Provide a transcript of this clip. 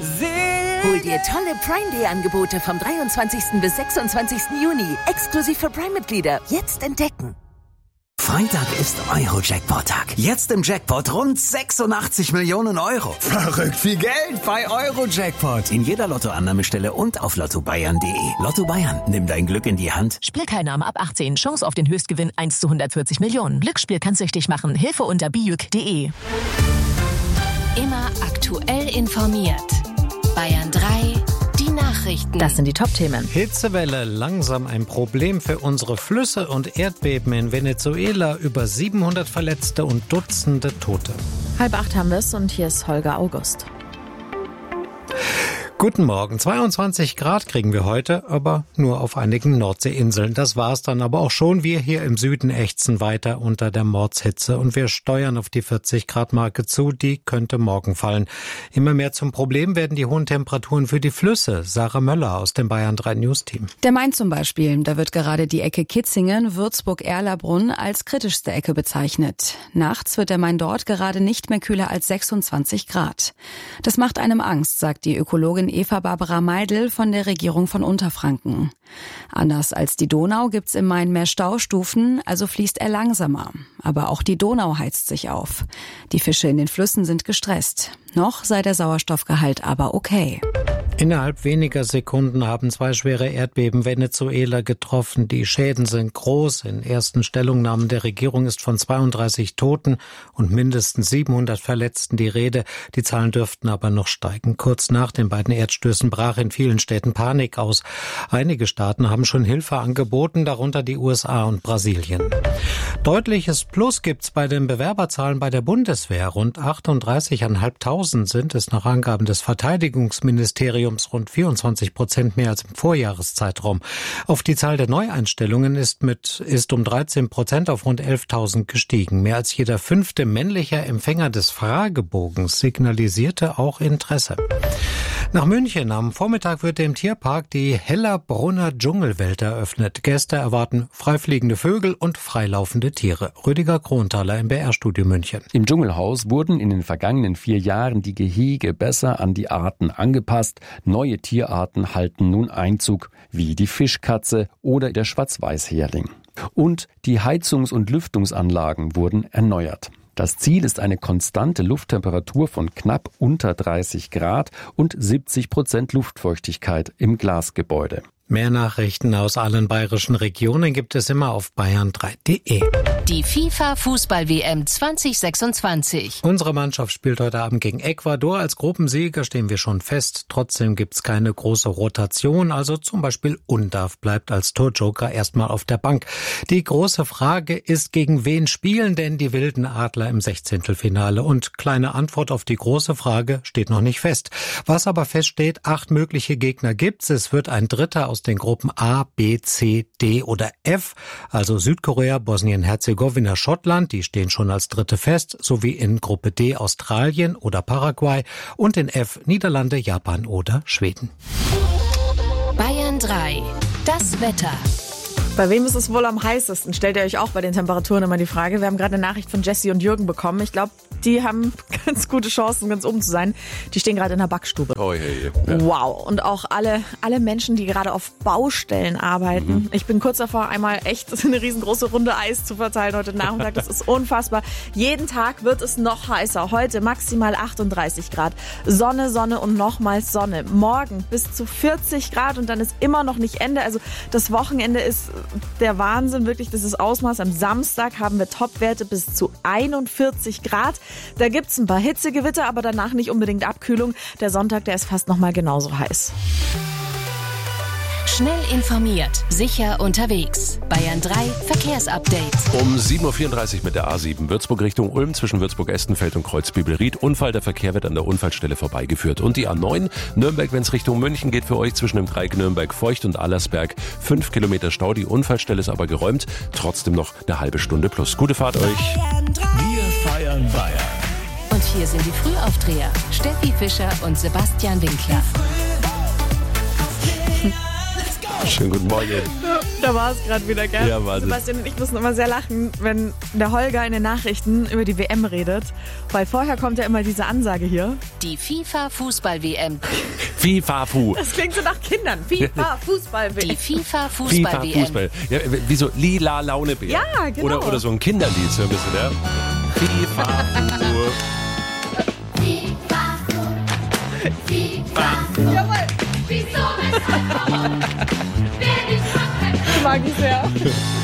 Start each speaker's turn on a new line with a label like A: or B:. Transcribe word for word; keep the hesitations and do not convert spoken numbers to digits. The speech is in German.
A: Hol dir tolle Prime-Day-Angebote vom dreiundzwanzigsten bis sechsundzwanzigsten Juni. Exklusiv für Prime-Mitglieder. Jetzt entdecken.
B: Freitag ist Euro-Jackpot-Tag. Jetzt im Jackpot rund sechsundachtzig Millionen Euro. Verrückt viel Geld bei Euro-Jackpot. In jeder Lottoannahmestelle und auf lotto bayern punkt de. Lotto Bayern, nimm dein Glück in die Hand.
C: Spielteilnahme ab achtzehn. Chance auf den Höchstgewinn eins zu hundertvierzig Millionen. Glücksspiel kann süchtig machen. Hilfe unter bijuk punkt de.
D: Immer aktuell informiert. Bayern drei, die Nachrichten.
E: Das sind die Top-Themen.
F: Hitzewelle, langsam ein Problem für unsere Flüsse und Erdbeben in Venezuela, über siebenhundert Verletzte und Dutzende Tote.
E: Halb acht haben wir es und hier ist Holger August.
F: Guten Morgen. zweiundzwanzig Grad kriegen wir heute, aber nur auf einigen Nordseeinseln. Das war's dann aber auch schon. Wir hier im Süden ächzen weiter unter der Mordshitze und wir steuern auf die vierzig Grad Marke zu. Die könnte morgen fallen. Immer mehr zum Problem werden die hohen Temperaturen für die Flüsse. Sarah Möller aus dem Bayern drei News Team.
G: Der Main zum Beispiel. Da wird gerade die Ecke Kitzingen, Würzburg-Erlabrunn als kritischste Ecke bezeichnet. Nachts wird der Main dort gerade nicht mehr kühler als sechsundzwanzig Grad. Das macht einem Angst, sagt die Ökologin Eva Barbara Meidl von der Regierung von Unterfranken. Anders als die Donau gibt's im Main mehr Staustufen, also fließt er langsamer. Aber auch die Donau heizt sich auf. Die Fische in den Flüssen sind gestresst. Noch sei der Sauerstoffgehalt aber okay.
F: Innerhalb weniger Sekunden haben zwei schwere Erdbeben Venezuela getroffen. Die Schäden sind groß. In ersten Stellungnahmen der Regierung ist von zweiunddreißig Toten und mindestens siebenhundert Verletzten die Rede. Die Zahlen dürften aber noch steigen. Kurz nach den beiden Erdstößen brach in vielen Städten Panik aus. Einige Staaten haben schon Hilfe angeboten, darunter die U S A und Brasilien. Deutliches Plus gibt's bei den Bewerberzahlen bei der Bundeswehr. Rund achtunddreißigtausendfünfhundert sind es nach Angaben des Verteidigungsministeriums, rund vierundzwanzig Prozent mehr als im Vorjahreszeitraum. Auf die Zahl der Neueinstellungen ist mit ist um dreizehn Prozent auf rund elftausend gestiegen. Mehr als jeder fünfte männliche Empfänger des Fragebogens signalisierte auch Interesse. Nach München am Vormittag wird im Tierpark die Hellerbrunner Dschungelwelt eröffnet. Gäste erwarten freifliegende Vögel und freilaufende Tiere. Rüdiger Kronthaler im B R-Studio München.
H: Im Dschungelhaus wurden in den vergangenen vier Jahren die Gehege besser an die Arten angepasst. Neue Tierarten halten nun Einzug, wie die Fischkatze oder der Schwarz-Weiß-Hering. Und die Heizungs- und Lüftungsanlagen wurden erneuert. Das Ziel ist eine konstante Lufttemperatur von knapp unter dreißig Grad und siebzig Prozent Luftfeuchtigkeit im Glasgebäude.
F: Mehr Nachrichten aus allen bayerischen Regionen gibt es immer auf bayern drei punkt de.
D: Die FIFA-Fußball-W M zwanzig sechsundzwanzig.
F: Unsere Mannschaft spielt heute Abend gegen Ecuador. Als Gruppensieger stehen wir schon fest. Trotzdem gibt's keine große Rotation. Also zum Beispiel Undav bleibt als Torjoker erstmal auf der Bank. Die große Frage ist, gegen wen spielen denn die wilden Adler im Sechzehntelfinale? Und kleine Antwort auf die große Frage steht noch nicht fest. Was aber feststeht, acht mögliche Gegner gibt's. Es wird ein Dritter aus den Gruppen A, B, C, D oder F, also Südkorea, Bosnien-Herzegowina, Schottland, die stehen schon als Dritte fest, sowie in Gruppe D Australien oder Paraguay und in F Niederlande, Japan oder Schweden.
D: Bayern drei, das Wetter.
E: Bei wem ist es wohl am heißesten? Stellt ihr euch auch bei den Temperaturen immer die Frage. Wir haben gerade eine Nachricht von Jessie und Jürgen bekommen. Ich glaube, die haben ganz gute Chancen, ganz oben zu sein. Die stehen gerade in der Backstube.
I: Oh, hey, ja.
E: Wow. Und auch alle, alle Menschen, die gerade auf Baustellen arbeiten. Mhm. Ich bin kurz davor, einmal echt eine riesengroße Runde Eis zu verteilen heute Nachmittag. Das ist unfassbar. Jeden Tag wird es noch heißer. Heute maximal achtunddreißig Grad. Sonne, Sonne und nochmals Sonne. Morgen bis zu vierzig Grad und dann ist immer noch nicht Ende. Also das Wochenende ist der Wahnsinn, wirklich, das ist Ausmaß. Am Samstag haben wir Topwerte bis zu einundvierzig Grad. Da gibt's ein paar Hitzegewitter, aber danach nicht unbedingt Abkühlung. Der Sonntag, der ist fast noch mal genauso heiß.
D: Schnell informiert, sicher unterwegs. Bayern drei Verkehrsupdate.
I: Um sieben Uhr vierunddreißig mit der A sieben Würzburg Richtung Ulm zwischen Würzburg-Estenfeld und Kreuzbibelried. Unfall, der Verkehr wird an der Unfallstelle vorbeigeführt. Und die A neun Nürnberg, wenn es Richtung München geht, für euch zwischen dem Dreieck Nürnberg-Feucht und Allersberg. Fünf Kilometer Stau, die Unfallstelle ist aber geräumt. Trotzdem noch eine halbe Stunde plus. Gute Fahrt euch.
B: Wir feiern Bayern.
D: Und hier sind die Frühaufdreher. Steffi Fischer und Sebastian Winkler.
I: Schönen guten Morgen.
E: Da war es gerade wieder, gell?
I: Ja, Wahnsinn.
E: Sebastian und ich müssen immer sehr lachen, wenn der Holger in den Nachrichten über die W M redet. Weil vorher kommt ja immer diese Ansage hier.
D: Die FIFA-Fußball-W M.
I: FIFA-Fu.
E: Das klingt so nach Kindern. FIFA-Fußball-W M.
D: Die FIFA-Fußball-W M.
I: FIFA-Fußball. Ja, wie so Lila Launebär.
E: Ja, genau.
I: Oder, oder so ein Kinderlied, so ein bisschen, ja. FIFA-Fu.
E: FIFA. Jawohl. Wieso, weshalb, warum? Wer nicht macht, ich mag ich sehr.